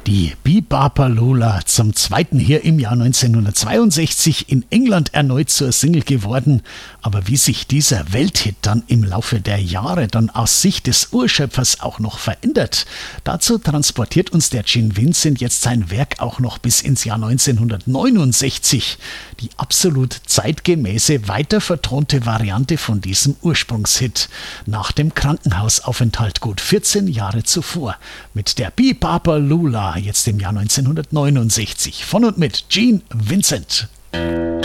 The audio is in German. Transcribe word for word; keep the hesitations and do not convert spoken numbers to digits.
Die Be-Bop-A-Lula, zum zweiten hier im Jahr neunzehnhundertzweiundsechzig in England erneut zur Single geworden. Aber wie sich dieser Welthit dann im Laufe der Jahre dann aus Sicht des Urschöpfers auch noch verändert, dazu transportiert uns der Gene Vincent jetzt sein Werk auch noch bis ins Jahr neunzehnhundertneunundsechzig. Die absolut zeitgemäße, weiter vertonte Variante von diesem Ursprungshit. Nach dem Krankenhausaufenthalt gut vierzehn Jahre zuvor. Mit der Be-Bop-A-Lula, jetzt im Jahr neunzehnhundertneunundsechzig. Von und mit Gene Vincent.